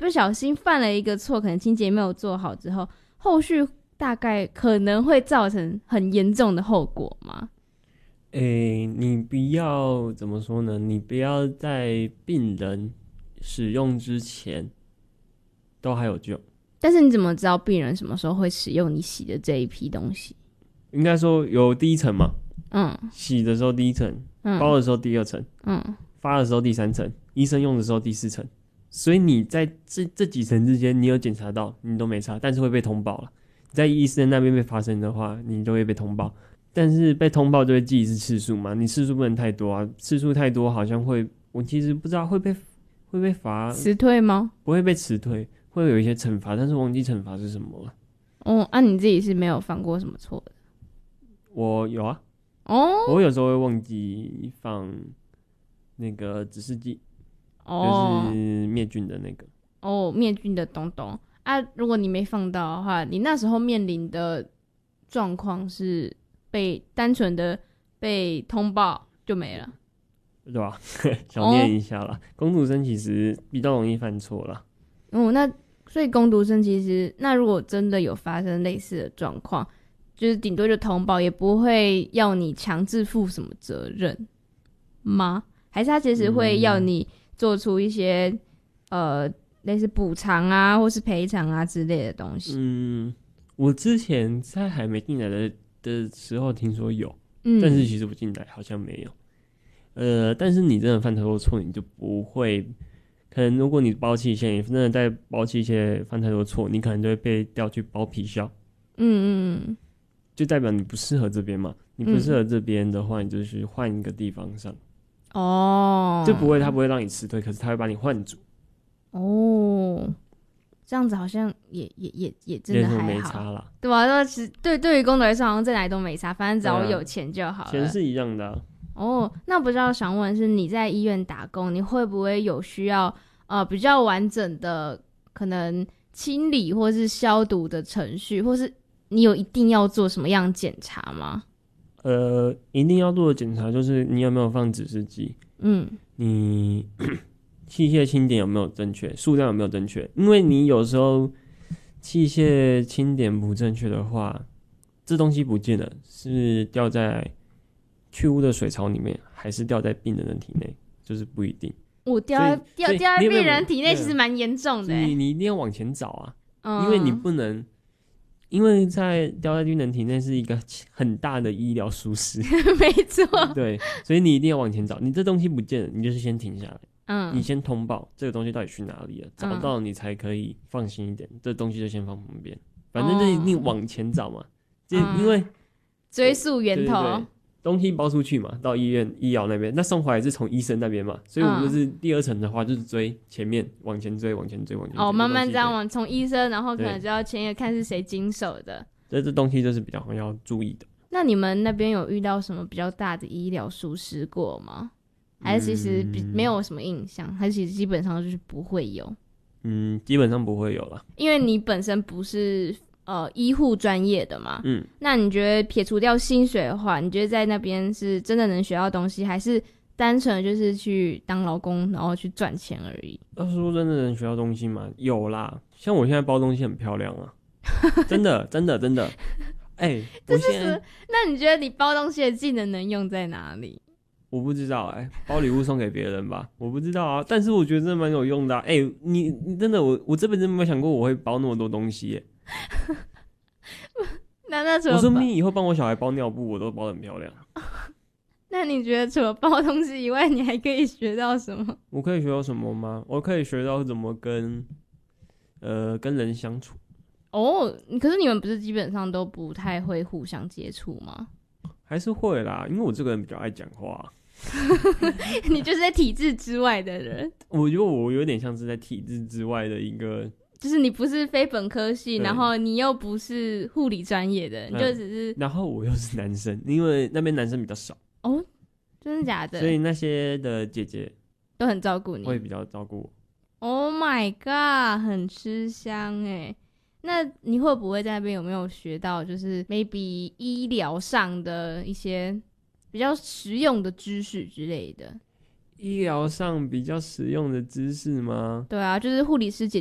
不小心犯了一个错，可能清洁没有做好之后，后续大概可能会造成很严重的后果吗？ 你不要怎么说呢？你不要在病人使用之前都还有救。 但是你怎么知道病人什么时候会使用你洗的这一批东西？ 应该说有第一层嘛， 嗯， 洗的时候第一层，包的时候第二层，发的时候第三层，医生用的时候第四层。所以你在这几层之间，你有检查到，你都没差，但是会被通报了。在医生那边被发生的话，你就会被通报。但是被通报就会记一次次数嘛，你次数不能太多啊，次数太多好像会，我其实不知道会被罚辞退吗？ 不会被辞退，会有一些惩罚，但是忘记惩罚是什么了。 你自己是没有犯过什么错的？ 我有啊，我有时候会忘记放那个指示剂，就是灭菌的那个。 灭菌的东东啊，如果你没放到的话，你那时候面临的状况是单纯的被通报就没了， 对吧？小念一下啦，工读生其实比较容易犯错啦。 那所以工读生其实，那如果真的有发生类似的状况，就是顶多就通报，也不会要你强制负什么责任吗？还是他其实会要你做出一些类似补偿啊，或是赔偿啊之类的东西？ 我之前在还没进来的时候听说有，但是其实我进来好像没有。但是你真的犯太多错，你就不会。可能如果你包器械，你真的在包器械犯太多错，你可能就会被调去包皮销。就代表你不适合这边嘛。你不适合这边的话，你就去换一个地方上。就他不会让你辞退，可是他会把你换组。 这样子好像也真的还好， 没差啦， 对吧？其实对于工作来说，好像在哪里都没差，反正只要有钱就好了。 钱是一样的那比较想问的是，你在医院打工，你会不会有需要比较完整的可能清理或是消毒的程序，或是你有一定要做什么样的检查吗？ 一定要做的检查就是你有没有放指示剂，你器械清点有没有正确，数量有没有正确？因为你有时候器械清点不正确的话，这东西不见了，是掉在去污的水槽里面，还是掉在病人的体内，就是不一定。掉在病人体内其实蛮严重的。 你一定要往前找啊，因为你不能，因为掉在病人体内是一个很大的医疗疏失。 没错。 对，所以你一定要往前找。你这东西不见了，你就是先停下来。你先通报这个东西到底去哪里了，找到你才可以放心一点。这东西就先放旁边，反正就一定往前找嘛。因为追溯源头， 对，东西包出去嘛，到医院医疗那边，那送回来是从医生那边嘛，所以我们就是第二层的话，就是追前面往前追， 慢慢这样从医生，然后可能就要前面看是谁经手的。 这东西就是比较要注意的。 那你们那边有遇到什么比较大的医疗疏失过吗？还是其实没有什么印象，还是其实基本上就是不会有？ 基本上不会有啦， 因为你本身不是医护专业的嘛。那你觉得撇除掉薪水的话，你觉得在那边是真的能学到东西，还是单纯的就是去当劳工，然后去赚钱而已？ 要说真的能学到东西吗？有啦，像我现在包东西很漂亮啊，真的。 那你觉得你包东西的技能用在哪里？ 我不知道包礼物送给别人吧，我不知道啊，但是我觉得真的蛮有用的你真的我这辈子没有想过我会包那么多东西那除了我说不定以后帮我小孩包尿布，我都包得很漂亮。 那你觉得除了包东西以外，你还可以学到什么？ 我可以学到什么吗？我可以学到怎么跟人相处。 可是你们不是基本上都不太会互相接触吗？ 还是会啦，因为我这个人比较爱讲话。 你就是在体制之外的人。 我觉得我有点像是在体制之外的一个， 就是你不是非本科系，然后你又不是护理专业的，你就只是， 然后我又是男生，因为那边男生比较少。 真的假的？ 所以那些的姐姐都很照顾你， 会比较照顾我。 Oh my god， 很吃香那你会不会在那边有没有学到，就是 maybe 医疗上的一些比较实用的知识之类的？ 医疗上比较实用的知识吗？ 对啊，就是护理师姐